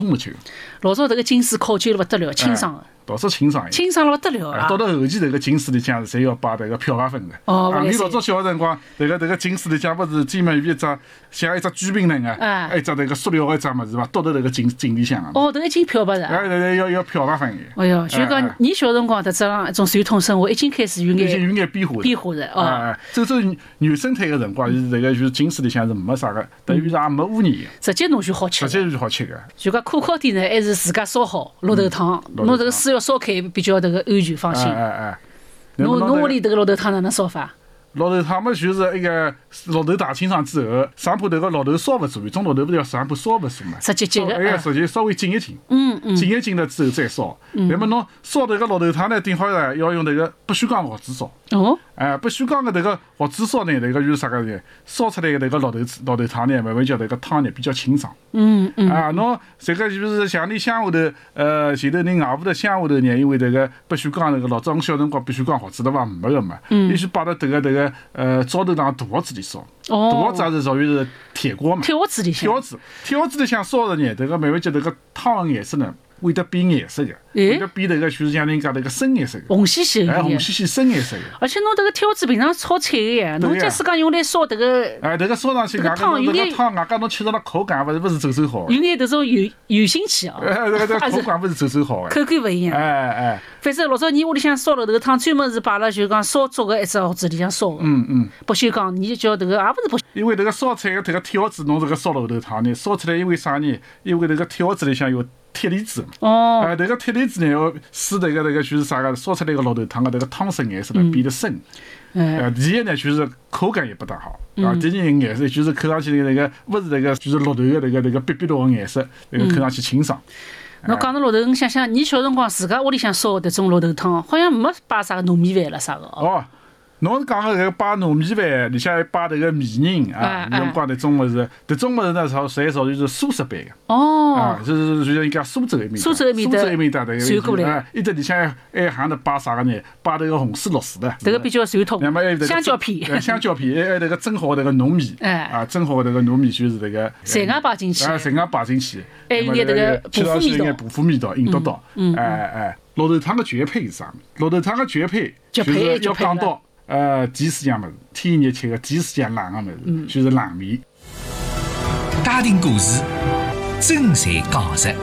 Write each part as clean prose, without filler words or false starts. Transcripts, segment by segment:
没吃。 老早这个金丝烤究了不得了，清爽的。 老早清爽， 清爽了不得了啊！ 到了后期，这个金丝里向侪要摆这个漂白粉的。你老早小辰光，这个金丝里向不是专门有一只像一只卷饼那个，一只这个塑料的一只么子吧，倒到这个井里向啊。 这个已经漂白了。 要漂白粉的。 哎哟，就讲你小辰光的这样一种传统生活，已经开始有眼变化了。 走原生态的辰光，这个就是金丝里向是没啥个，等于是也没污染的。 直接侬就好吃。 直接就好吃的。 就讲可烤点呢，还是自家烧好绿豆汤，侬这个水要烧开比较这个安全放心。侬屋里这个绿豆汤哪能烧法？ 绿豆汤嘛，就是一个绿豆打清爽之后，上铺这个绿豆烧不足，种绿豆不是要上铺烧不熟嘛？ 直接接个，直接稍微浸一浸，浸一浸了之后再烧。那么侬烧这个绿豆汤呢，顶好呢要用这个不锈钢锅子烧。不锈钢的这个锅子烧呢，这个就是啥个呢？烧出来的这个绿豆汤呢，慢慢叫这个汤呢比较清爽。侬这个就是像你乡下头，前头你外屋头乡下头呢，因为这个不锈钢那个老早我们小辰光不锈钢锅子的话没个嘛，必须摆到这个灶头上大锅子里烧。大锅子也是属于是铁锅嘛。 铁锅子里向烧的呢，这个慢慢叫这个汤的颜色呢。会得变颜色的，会得变这个就是像人家那个深颜色的， 红兮兮的， 红兮兮深颜色的。 而且侬这个铁锅子平常炒菜的呀，侬假使讲用来烧这个， 这个烧上去，这个汤，外加侬吃到了口感不是走手好， 有眼这种油腥气啊， 这个口感不是走手好， 口感不一样。反正老早你屋里向烧了这个汤，专门是摆了就讲烧竹的一只盒子里向烧的。不锈钢，你叫这个也不是不。 因为这个烧菜的这个铁锅子，侬这个烧绿豆汤呢，烧出来因为啥呢？因为这个铁锅子里向有铁离子。这个铁离子呢，要使这个就是啥个烧出来的绿豆汤的这个汤色颜色呢变得深。第一呢就是口感也不大好。第二颜色就是看上去的那个不是那个就是绿豆的那个碧碧绿的颜色，那个看上去清爽。 侬讲到绿豆，你想想，你小辰光自家屋里向烧的这种绿豆汤，好像没摆啥个糯米饭了啥个侬讲个这个摆糯米饭，里向摆这个米仁啊，有辰光这种么子，这种么子呢，侪属于是苏式版的。就是人家苏州一面的传过来。 一直里向还含的摆啥个呢？摆这个红丝绿丝的。 这个比较传统。香蕉片。 香蕉片，还那个蒸好这个糯米。蒸好这个糯米就是这个。 菜芽摆进去。 菜芽摆进去。 还有点这个朴腐味道，引得到。绿豆汤的绝配是啥？绿豆汤的绝配就是要讲到。鸡丝样么子，天热吃个鸡丝样冷个么子，就是冷面。 家庭故事，真实讲述。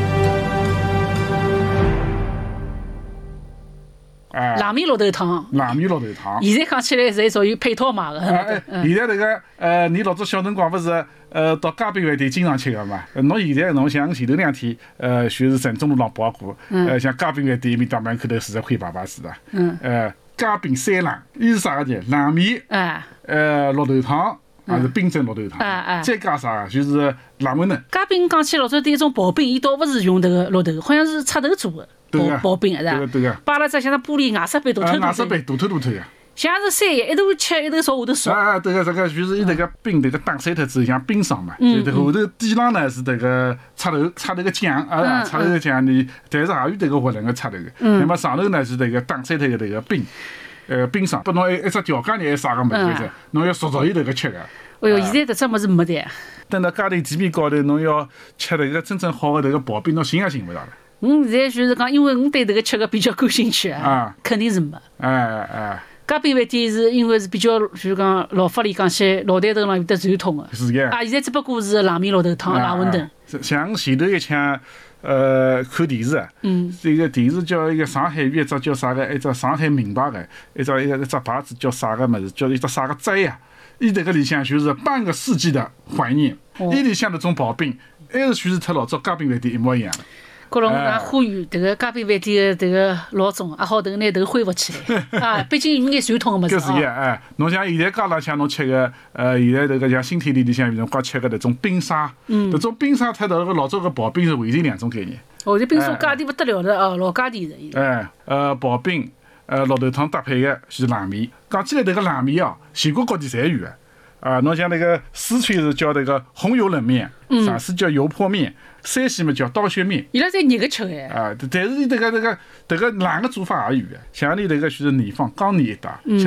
冷面绿豆汤。现在讲起来侪属于配套买的。 现在这个你老早小辰光不是到街边饭店经常吃个嘛？侬现在侬像前头2天就是城中路上跑过，像街边饭店面大门口头是块牌牌子的。街边三冷，伊是啥个呢？冷面，绿豆汤，还是冰镇绿豆汤，再加啥？就是冷馄饨。 街边讲起老早的一种刨冰，伊倒不是用这个绿豆，好像是插头做的刨冰，是吧？摆了只像那玻璃瓦斯杯，大透的。 像是山一头吃一头朝下头烧。 这个就是伊这个冰这个打散脱之后像冰霜嘛，就后头底浪呢是这个插头个酱插头个酱呢，但是也有这个活人个插头个。那么上头呢是这个打散脱个这个冰，冰霜，不侬一只调羹呢还啥个么子，侬要熟着伊这个吃个。 哎哟，现在这只么子没得。 等到家庭地面高头，侬要吃这个真正好的这个刨冰，侬寻也寻不到了。 现在就是讲，因为我对这个吃个比较感兴趣肯定是没。街边饭店是因为是比较就是讲老法里讲起老台头上有得传统的。 是个。 现在只不过是冷面绿豆汤、冷馄饨。 像前头一腔看电视这个电视叫一个上海有一只叫啥个，一只上海名牌的，一只牌子叫啥个么子，叫一只啥个斋呀？伊这个里向就是半个世纪的怀念，伊里向那种刨冰，还是全是和老早街边饭店一模一样的。 各种俺呼吁这个街边饭店的这个老总也好，拿头恢复起来毕竟有眼传统的么子侬像现在街浪向侬吃个现在这个像新天地里向有辰光吃个那种冰沙，这种冰沙和那个老早个刨冰是完全2种概念。 这冰沙价钿不得了的老价钿的。 刨冰绿豆汤搭配的是冷面。讲起来这个冷面全国各地侪有的。侬像那个四川是叫那个红油冷面，陕西叫油泼面，山西嘛叫刀削面。 伊拉在热个吃但是这个冷的做法也有的，像你这个就是年放刚捏一打。